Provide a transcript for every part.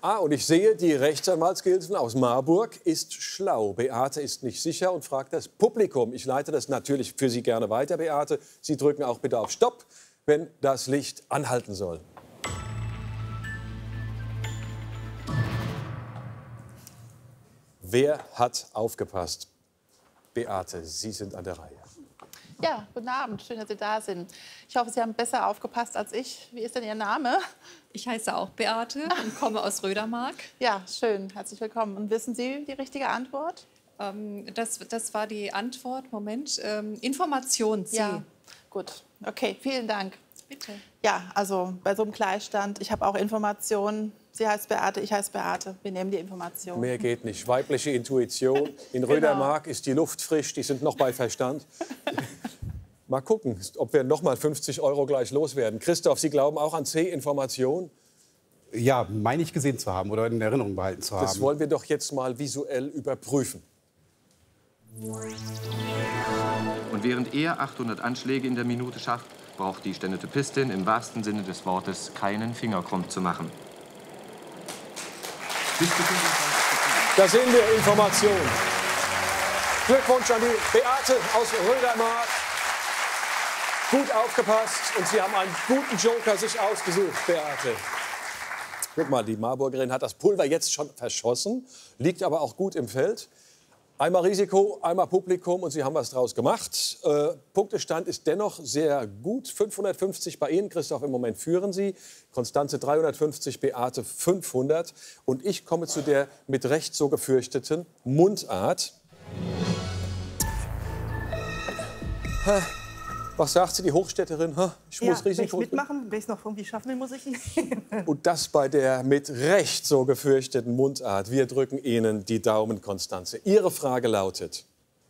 Ah, und ich sehe, die Rechtsanwaltsgehilfin aus Marburg ist schlau. Beate ist nicht sicher und fragt das Publikum. Ich leite das natürlich für Sie gerne weiter, Beate. Sie drücken auch bitte auf Stopp, wenn das Licht anhalten soll. Wer hat aufgepasst? Beate, Sie sind an der Reihe. Ja, guten Abend. Schön, dass Sie da sind. Ich hoffe, Sie haben besser aufgepasst als ich. Wie ist denn Ihr Name? Ich heiße auch Beate und komme aus Rödermark. Ja, schön. Herzlich willkommen. Und wissen Sie die richtige Antwort? Das war die Antwort. Moment. Information C. Ja, gut. Okay, vielen Dank. Bitte. Ja, also bei so einem Gleichstand, ich habe auch Informationen. Sie heißt Beate, ich heiße Beate. Wir nehmen die Information. Mehr geht nicht. Weibliche Intuition. In Rödermark ist die Luft frisch, die sind noch bei Verstand. Mal gucken, ob wir noch mal 50 € gleich loswerden. Christoph, Sie glauben auch an C-Information? Ja, meine ich gesehen zu haben oder in Erinnerung behalten zu haben. Das wollen wir doch jetzt mal visuell überprüfen. Und während er 800 Anschläge in der Minute schafft, braucht die Stenotypistin im wahrsten Sinne des Wortes keinen Finger krumm zu machen. Da sehen wir Information. Glückwunsch an die Beate aus Rödermark. Gut aufgepasst und Sie haben einen guten Joker sich ausgesucht, Beate. Guck mal, die Marburgerin hat das Pulver jetzt schon verschossen, liegt aber auch gut im Feld. Einmal Risiko, einmal Publikum und Sie haben was draus gemacht. Punktestand ist dennoch sehr gut. 550 bei Ihnen, Christoph, im Moment führen Sie. Konstanze 350, Beate 500. Und ich komme zu der mit Recht so gefürchteten Mundart. Was sagt sie, die Hochstädterin? Ich muss Risiko wenn ich mitmachen, wenn ich es noch irgendwie schaffen will, muss ich nicht. Und das bei der mit Recht so gefürchteten Mundart. Wir drücken Ihnen die Daumen, Konstanze. Ihre Frage lautet: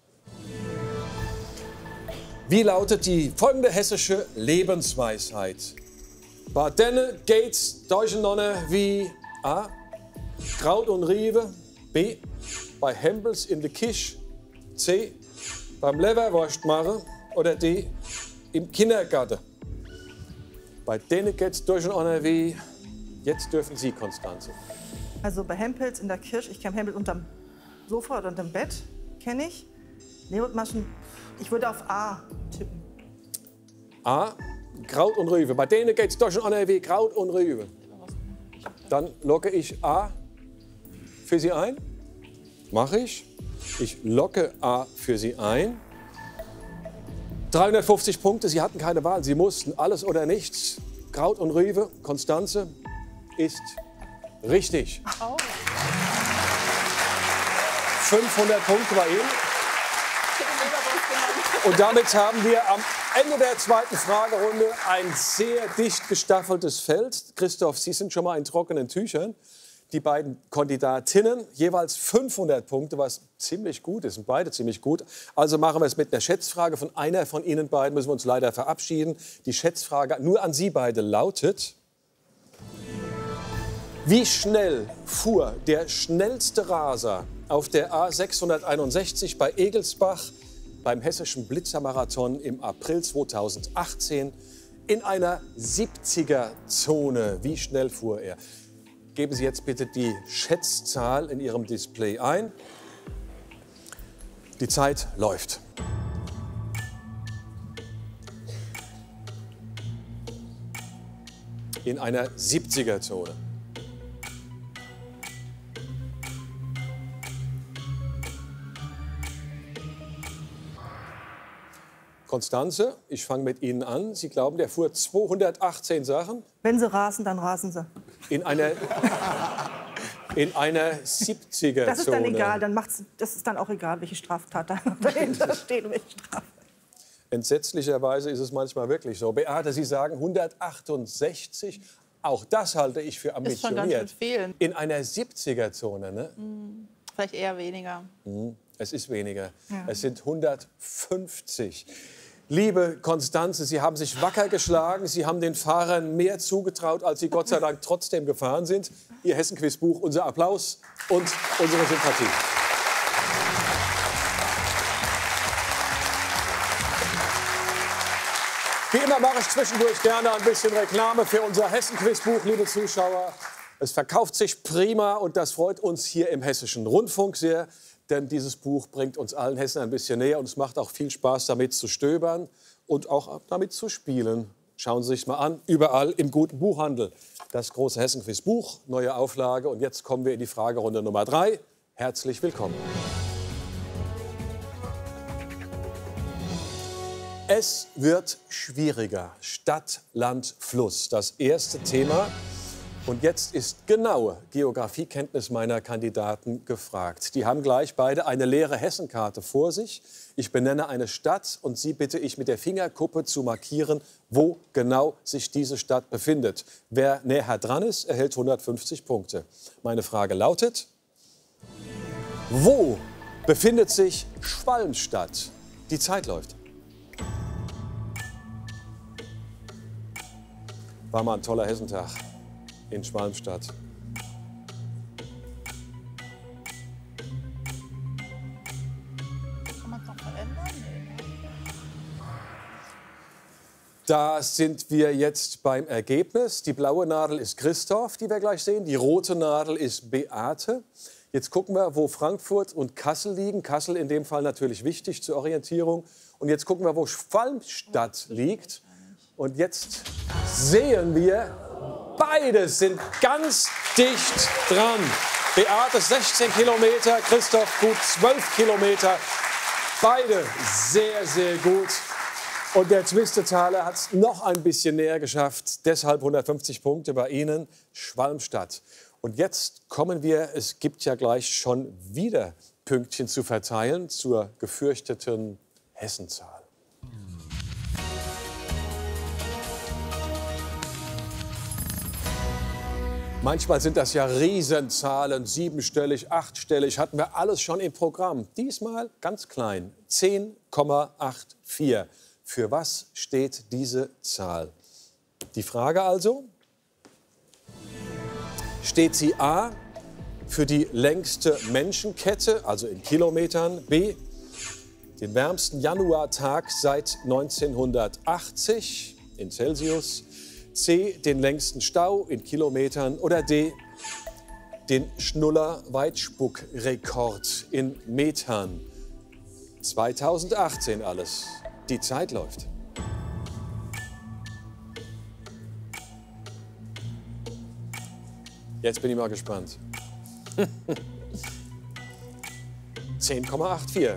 Wie lautet die folgende hessische Lebensweisheit? Bei denne geht's durcheinander wie A. Kraut und Riewe, B. Bei Hempels in de Kisch, C. Beim Leverwurstmache oder D. Im Kindergarten. Bei denen geht's durcheinander wie. Jetzt dürfen Sie, Konstanze. Also bei Hempels in der Kirche, ich kenne Hempels unterm Sofa oder unterm Bett, kenne ich. Nebelmaschen, ich würde auf A tippen. A. Kraut und Rübe. Bei denen geht's durcheinander wie Kraut und Rübe. Dann locke ich A für Sie ein. Mache ich. Ich locke A für Sie ein. 350 Punkte, Sie hatten keine Wahl, Sie mussten alles oder nichts. Kraut und Rübe, Konstanze, ist richtig. Oh. 500 Punkte bei Ihnen. Und damit haben wir am Ende der zweiten Fragerunde ein sehr dicht gestaffeltes Feld. Christoph, Sie sind schon mal in trockenen Tüchern. Die beiden Kandidatinnen jeweils 500 Punkte, was ziemlich gut ist. Und beide ziemlich gut. Also machen wir es mit einer Schätzfrage. Von einer von Ihnen beiden müssen wir uns leider verabschieden. Die Schätzfrage nur an Sie beide lautet: Wie schnell fuhr der schnellste Raser auf der A661 bei Egelsbach beim Hessischen Blitzermarathon im April 2018 in einer 70er-Zone? Wie schnell fuhr er? Geben Sie jetzt bitte die Schätzzahl in Ihrem Display ein. Die Zeit läuft. In einer 70er-Zone. Konstanze, ich fange mit Ihnen an. Sie glauben, der fuhr 218 Sachen? Wenn sie rasen, dann rasen sie. In einer 70er-Zone. Das ist dann egal, das ist dann auch egal, welche Straftat da dahinter steht und welche Strafe. Entsetzlicherweise ist es manchmal wirklich so. Beate, Sie sagen 168. Auch das halte ich für ambitioniert. Ist schon ganz schön viel. In einer 70er-Zone, ne? Vielleicht eher weniger. Es ist weniger. Ja. Es sind 150. Liebe Konstanze, Sie haben sich wacker geschlagen. Sie haben den Fahrern mehr zugetraut, als sie Gott sei Dank trotzdem gefahren sind. Ihr Hessen-Quiz-Buch, unser Applaus und unsere Sympathie. Wie immer mache ich zwischendurch gerne ein bisschen Reklame für unser Hessen-Quiz-Buch, liebe Zuschauer. Es verkauft sich prima und das freut uns hier im Hessischen Rundfunk sehr, denn dieses Buch bringt uns allen Hessen ein bisschen näher und es macht auch viel Spaß, damit zu stöbern und auch damit zu spielen. Schauen Sie sich mal an, überall im guten Buchhandel. Das große Hessen-Quiz-Buch, neue Auflage. Und jetzt kommen wir in die Fragerunde Nummer 3. Herzlich willkommen. Es wird schwieriger. Stadt, Land, Fluss. Das erste Thema. Und jetzt ist genaue Geografiekenntnis meiner Kandidaten gefragt. Die haben gleich beide eine leere Hessenkarte vor sich. Ich benenne eine Stadt und Sie bitte ich mit der Fingerkuppe zu markieren, wo genau sich diese Stadt befindet. Wer näher dran ist, erhält 150 Punkte. Meine Frage lautet: Wo befindet sich Schwalmstadt? Die Zeit läuft. War mal ein toller Hessentag in Schwalmstadt. Kann man es noch verändern? Da sind wir jetzt beim Ergebnis. Die blaue Nadel ist Christoph, die wir gleich sehen. Die rote Nadel ist Beate. Jetzt gucken wir, wo Frankfurt und Kassel liegen. Kassel in dem Fall natürlich wichtig zur Orientierung. Und jetzt gucken wir, wo Schwalmstadt liegt. Und jetzt sehen wir, beide sind ganz dicht dran. Beate 16 Kilometer, Christoph gut 12 Kilometer. Beide sehr, sehr gut. Und der Twistetaler hat es noch ein bisschen näher geschafft. Deshalb 150 Punkte bei Ihnen, Schwalmstadt. Und jetzt kommen wir, es gibt ja gleich schon wieder Pünktchen zu verteilen zur gefürchteten Hessenzahl. Manchmal sind das ja Riesenzahlen, 7-stellig, 8-stellig, hatten wir alles schon im Programm. Diesmal ganz klein, 10,84. Für was steht diese Zahl? Die Frage also, steht sie A für die längste Menschenkette, also in Kilometern, B, den wärmsten Januartag seit 1980 in Celsius, C, den längsten Stau in Kilometern oder D, den Schnuller-Weitspuck-Rekord in Metern. 2018 alles. Die Zeit läuft. Jetzt bin ich mal gespannt. 10,84.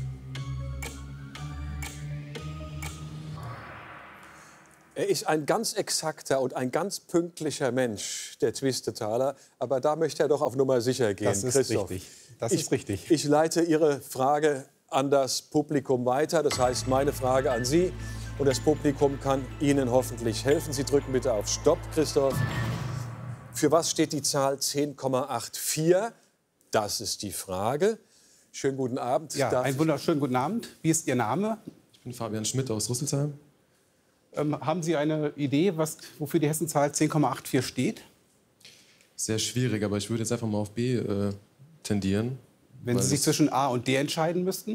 Er ist ein ganz exakter und ein ganz pünktlicher Mensch, der Twistetaler. Aber da möchte er doch auf Nummer sicher gehen. Das ist Christoph. richtig. Das ist richtig. Ich leite Ihre Frage an das Publikum weiter. Das heißt, meine Frage an Sie. Und das Publikum kann Ihnen hoffentlich helfen. Sie drücken bitte auf Stopp, Christoph. Für was steht die Zahl 10,84? Das ist die Frage. Schönen guten Abend. Ja, einen wunderschönen guten Abend. Wie ist Ihr Name? Ich bin Fabian Schmidt aus Rüsselsheim. Haben Sie eine Idee, wofür die Hessenzahl 10,84 steht? Sehr schwierig, aber ich würde jetzt einfach mal auf B tendieren. Wenn Sie sich zwischen A und D entscheiden müssten?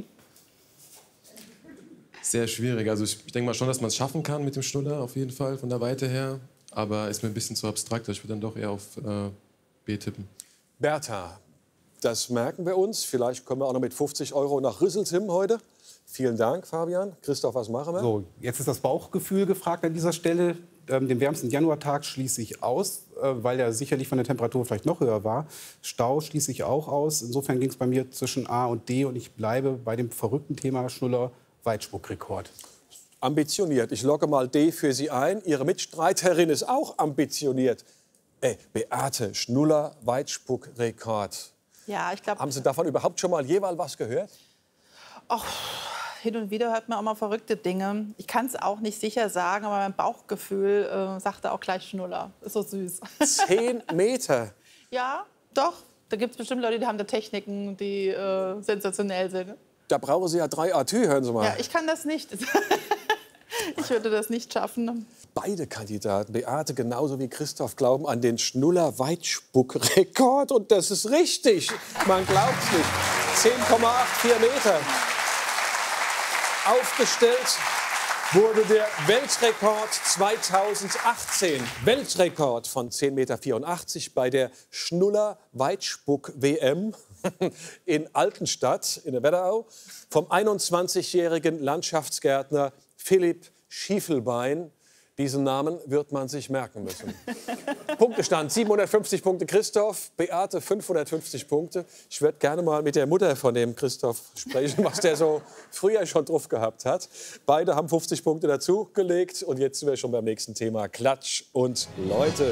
Sehr schwierig. Also ich denke mal schon, dass man es schaffen kann mit dem Schnuller, auf jeden Fall, von der Weite her. Aber ist mir ein bisschen zu abstrakt. Ich würde dann doch eher auf B tippen. Bertha, das merken wir uns. Vielleicht kommen wir auch noch mit 50 € nach Rüsselsheim heute. Vielen Dank, Fabian. Christoph, was machen wir? So, jetzt ist das Bauchgefühl gefragt an dieser Stelle. Den wärmsten Januartag schließe ich aus, weil er sicherlich von der Temperatur vielleicht noch höher war. Stau schließe ich auch aus. Insofern ging es bei mir zwischen A und D. Und ich bleibe bei dem verrückten Thema Schnuller-Weitspuckrekord. Ambitioniert. Ich logge mal D für Sie ein. Ihre Mitstreiterin ist auch ambitioniert. Beate, Schnuller-Weitspuckrekord. Ja, ich glaube. Haben Sie davon überhaupt schon mal jeweils was gehört? Ach, hin und wieder hört man auch mal verrückte Dinge. Ich kann es auch nicht sicher sagen, aber mein Bauchgefühl sagte auch gleich Schnuller. Ist so süß. 10 Meter. Ja, doch. Da gibt es bestimmt Leute, die haben da Techniken, die sensationell sind. Da brauchen Sie ja 3 Atü, hören Sie mal. Ja, ich kann das nicht. Ich würde das nicht schaffen. Beide Kandidaten, Beate genauso wie Christoph, glauben an den Schnuller-Weitspuck-Rekord. Und das ist richtig. Man glaubt es nicht. 10,84 Meter. Aufgestellt wurde der Weltrekord 2018, Weltrekord von 10,84 Meter bei der Schnuller-Weitspuck-WM in Altenstadt in der Wetterau vom 21-jährigen Landschaftsgärtner Philipp Schiefelbein. Diesen Namen wird man sich merken müssen. Punktestand 750 Punkte Christoph, Beate 550 Punkte. Ich würde gerne mal mit der Mutter von dem Christoph sprechen, was der so früher schon drauf gehabt hat. Beide haben 50 Punkte dazugelegt und jetzt sind wir schon beim nächsten Thema. Klatsch und Leute.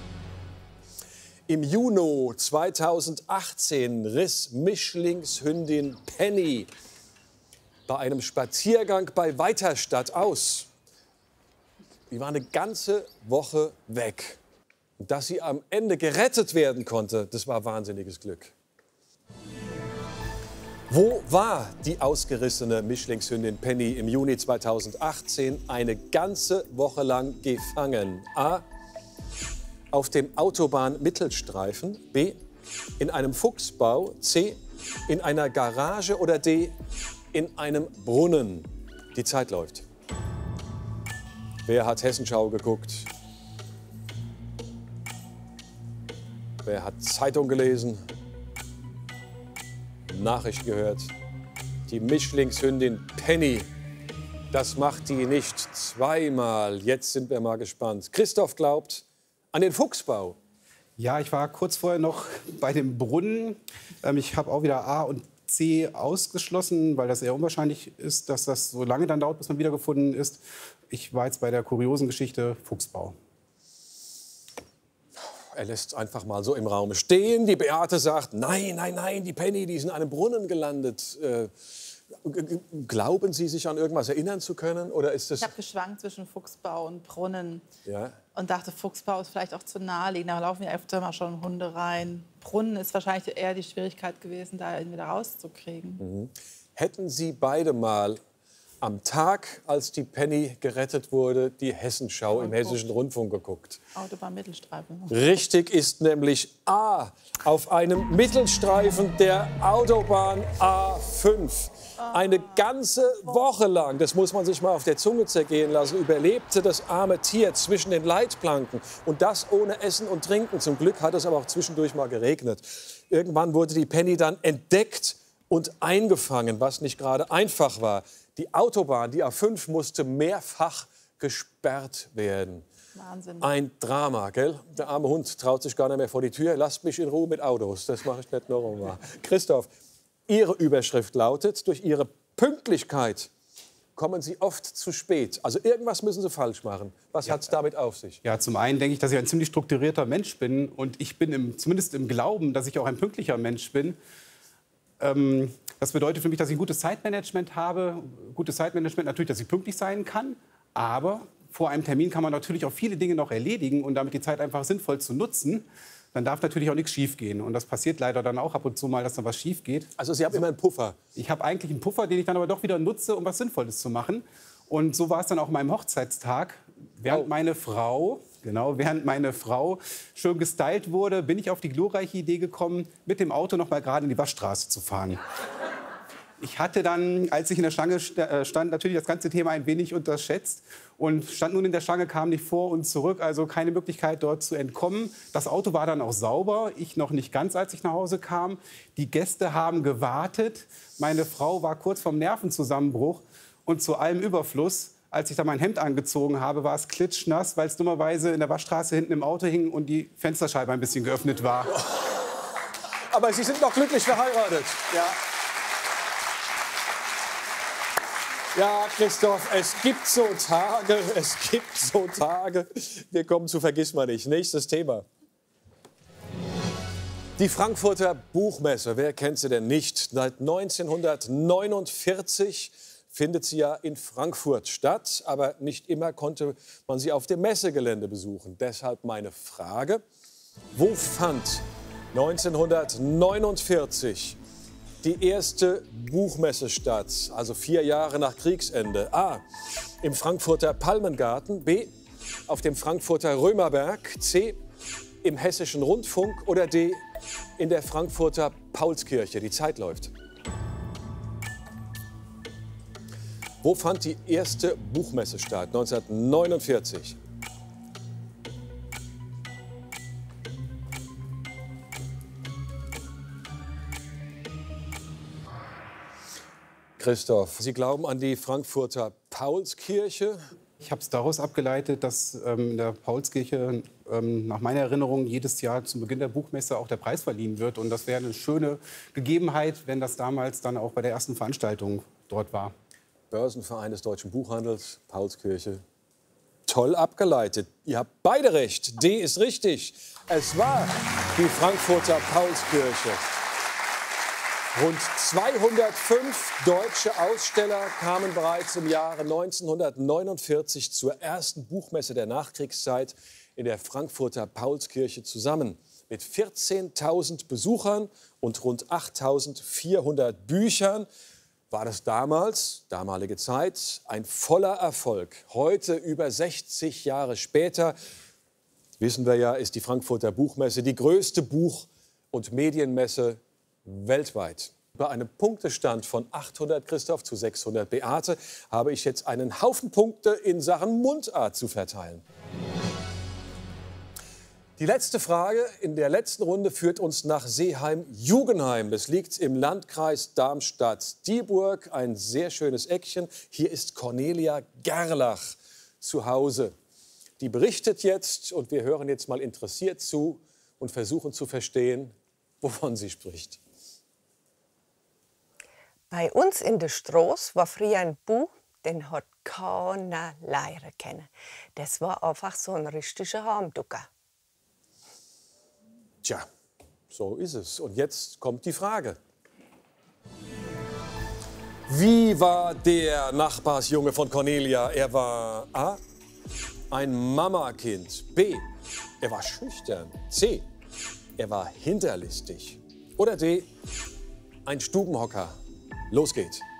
Im Juni 2018 riss Mischlingshündin Penny bei einem Spaziergang bei Weiterstadt aus. Die war eine ganze Woche weg. Und dass sie am Ende gerettet werden konnte, das war wahnsinniges Glück. Wo war die ausgerissene Mischlingshündin Penny im Juni 2018 eine ganze Woche lang gefangen? A. Auf dem Autobahnmittelstreifen. B. In einem Fuchsbau. C. In einer Garage. Oder D. In einem Brunnen. Die Zeit läuft. Wer hat Hessenschau geguckt? Wer hat Zeitung gelesen? Nachricht gehört? Die Mischlingshündin Penny, das macht die nicht zweimal. Jetzt sind wir mal gespannt. Christoph glaubt an den Fuchsbau. Ja, ich war kurz vorher noch bei dem Brunnen. Ich habe auch wieder A und C ausgeschlossen, weil das eher unwahrscheinlich ist, dass das so lange dann dauert, bis man wiedergefunden ist. Ich war jetzt bei der kuriosen Geschichte Fuchsbau. Er lässt es einfach mal so im Raum stehen. Die Beate sagt, nein, nein, nein, die Penny, die ist in einem Brunnen gelandet. Glauben Sie, sich an irgendwas erinnern zu können? Oder ist das... Ich habe geschwankt zwischen Fuchsbau und Brunnen. Ja. Und dachte, Fuchsbau ist vielleicht auch zu naheliegend. Da laufen ja öfter mal schon Hunde rein. Brunnen ist wahrscheinlich eher die Schwierigkeit gewesen, da ihn wieder rauszukriegen. Mhm. Hätten Sie beide mal am Tag, als die Penny gerettet wurde, die Hessenschau im Hessischen Rundfunk geguckt? Autobahnmittelstreifen. Richtig ist nämlich A. Auf einem Mittelstreifen der Autobahn A5. Eine ganze Woche lang, das muss man sich mal auf der Zunge zergehen lassen, überlebte das arme Tier zwischen den Leitplanken. Und das ohne Essen und Trinken. Zum Glück hat es aber auch zwischendurch mal geregnet. Irgendwann wurde die Penny dann entdeckt und eingefangen, was nicht gerade einfach war. Die Autobahn, die A5, musste mehrfach gesperrt werden. Wahnsinn. Ein Drama, gell? Der arme Hund traut sich gar nicht mehr vor die Tür. Lasst mich in Ruhe mit Autos. Das mache ich nicht noch einmal. Christoph, Ihre Überschrift lautet, durch Ihre Pünktlichkeit kommen Sie oft zu spät. Also irgendwas müssen Sie falsch machen. Was hat es damit auf sich? Ja, zum einen denke ich, dass ich ein ziemlich strukturierter Mensch bin. Und ich bin zumindest im Glauben, dass ich auch ein pünktlicher Mensch bin. Das bedeutet für mich, dass ich ein gutes Zeitmanagement habe. Gutes Zeitmanagement natürlich, dass ich pünktlich sein kann. Aber vor einem Termin kann man natürlich auch viele Dinge noch erledigen und damit die Zeit einfach sinnvoll zu nutzen. Dann darf natürlich auch nichts schiefgehen. Und das passiert leider dann auch ab und zu mal, dass dann was schief geht. Also Sie haben immer einen Puffer? Ich habe eigentlich einen Puffer, den ich dann aber doch wieder nutze, um was Sinnvolles zu machen. Und so war es dann auch an meinem Hochzeitstag. Während meine Frau schön gestylt wurde, bin ich auf die glorreiche Idee gekommen, mit dem Auto noch mal gerade in die Waschstraße zu fahren. Ich hatte dann, als ich in der Schlange stand, natürlich das ganze Thema ein wenig unterschätzt und stand nun in der Schlange, kam nicht vor und zurück, also keine Möglichkeit dort zu entkommen. Das Auto war dann auch sauber, ich noch nicht ganz, als ich nach Hause kam. Die Gäste haben gewartet, meine Frau war kurz vorm Nervenzusammenbruch und zu allem Überfluss, als ich dann mein Hemd angezogen habe, war es klitschnass, weil es dummerweise in der Waschstraße hinten im Auto hing und die Fensterscheibe ein bisschen geöffnet war. Aber Sie sind noch glücklich verheiratet. Ja. Ja, Christoph, es gibt so Tage. Wir kommen zu Vergissmeinnicht. Nächstes Thema. Die Frankfurter Buchmesse, wer kennt sie denn nicht? Seit 1949 findet sie ja in Frankfurt statt, aber nicht immer konnte man sie auf dem Messegelände besuchen. Deshalb meine Frage, wo fand 1949 die erste Buchmesse statt, also 4 Jahre nach Kriegsende? A. Im Frankfurter Palmengarten. B. Auf dem Frankfurter Römerberg. C. Im Hessischen Rundfunk. Oder D. In der Frankfurter Paulskirche. Die Zeit läuft. Wo fand die erste Buchmesse statt? 1949. Christoph, Sie glauben an die Frankfurter Paulskirche? Ich habe es daraus abgeleitet, dass in der Paulskirche nach meiner Erinnerung jedes Jahr zum Beginn der Buchmesse auch der Preis verliehen wird. Und das wäre eine schöne Gegebenheit, wenn das damals dann auch bei der ersten Veranstaltung dort war. Börsenverein des deutschen Buchhandels, Paulskirche. Toll abgeleitet. Ihr habt beide recht. D ist richtig. Es war die Frankfurter Paulskirche. Rund 205 deutsche Aussteller kamen bereits im Jahre 1949 zur ersten Buchmesse der Nachkriegszeit in der Frankfurter Paulskirche zusammen. Mit 14.000 Besuchern und rund 8.400 Büchern war das damals, damalige Zeit, ein voller Erfolg. Heute, über 60 Jahre später, wissen wir ja, ist die Frankfurter Buchmesse die größte Buch- und Medienmesse weltweit. Bei einem Punktestand von 800, Christoph, zu 600, Beate, habe ich jetzt einen Haufen Punkte in Sachen Mundart zu verteilen. Die letzte Frage in der letzten Runde führt uns nach Seeheim-Jugenheim. Das liegt im Landkreis Darmstadt-Dieburg, ein sehr schönes Eckchen. Hier ist Cornelia Gerlach zu Hause. Die berichtet jetzt und wir hören jetzt mal interessiert zu und versuchen zu verstehen, wovon sie spricht. Bei uns in der Straße war früher ein Buch, den hat keiner lernen können. Das war einfach so ein richtiger Heimducker. Tja, so ist es. Und jetzt kommt die Frage. Wie war der Nachbarsjunge von Cornelia? Er war A, ein Mamakind. B, er war schüchtern. C, er war hinterlistig. Oder D, ein Stubenhocker. Los geht's.